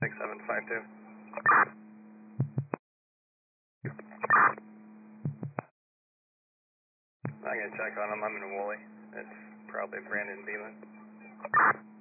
6752. I'm going to check on him. I'm in Woolley. It's probably Brandon Beeman.